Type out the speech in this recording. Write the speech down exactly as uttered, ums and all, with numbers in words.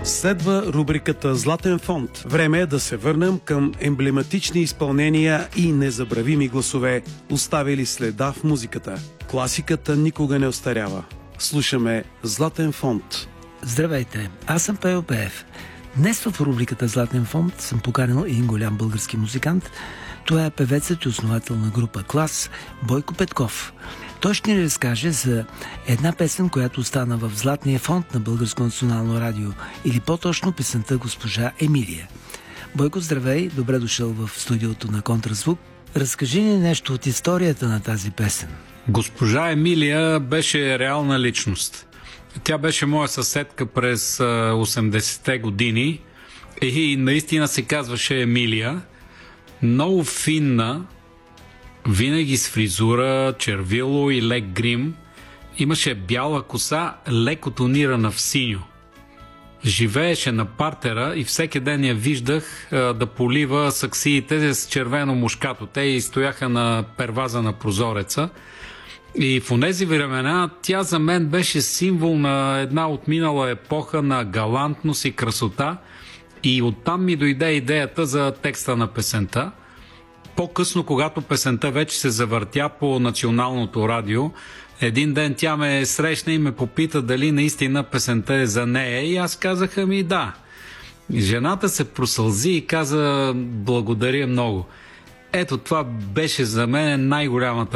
Следва рубриката Златен фонд. Време е да се върнем към емблематични изпълнения и незабравими гласове, оставили следа в музиката. Класиката никога не остарява. Слушаме Златен фонд. Здравейте, аз съм Пейо Пеев. Днес в рубриката Златен фонд съм поканил един голям български музикант. Това е певецът и основател на група Клас Бойко Петков. Той ще ни разкаже за една песен, която остана в Златния фонд на Българско национално радио, или по-точно песента Госпожа Емилия. Бойко, здравей, добре дошъл в студиото на Контразвук. Разкажи ни нещо от историята на тази песен. Госпожа Емилия беше реална личност. Тя беше моя съседка през осемдесетте години и наистина се казваше Емилия. Много финна, винаги с фризура, червило и лек грим. Имаше бяла коса, леко тонирана в синьо. Живееше на партера и всеки ден я виждах а, да полива саксиите с червено мушкато. Те и стояха на перваза на прозореца. И в онези времена тя за мен беше символ на една отминала епоха на галантност и красота. И оттам ми дойде идеята за текста на песента. По-късно, когато песента вече се завъртя по националното радио, един ден тя ме срещна и ме попита дали наистина песента е за нея, и аз казах ми да. И жената се просълзи и каза благодаря много. Ето това беше за мен най-голямата